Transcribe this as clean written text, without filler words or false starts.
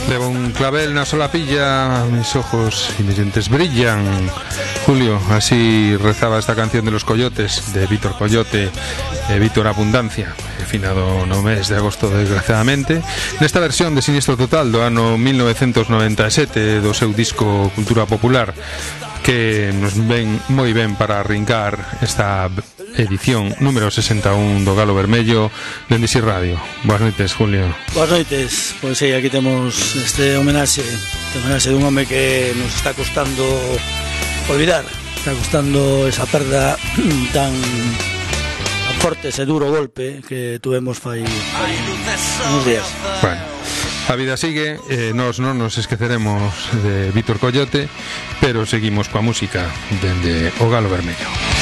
Llevo un clavel, una sola pilla, mis ojos y mis dientes brillan. Julio, así rezaba esta canción de los Coyotes, de Víctor Coyote, Víctor Abundancia, finado no mes de agosto, desgraciadamente, nesta versión de Sinistro Total do ano 1997 do seu disco Cultura Popular, que nos ven moi ben para arrincar esta edición número 61 do Galo Vermello de NDC Radio. Boas noites, Julio. Boas noites. Pois sí, aquí temos este homenaxe dun home que nos está costando olvidar, está costando esa perda tan forte, ese duro golpe que tuvemos fai uns días. Bueno, a vida sigue, nós non nos esqueceremos de Víctor Coyote, pero seguimos coa música dende o Galo Vermello.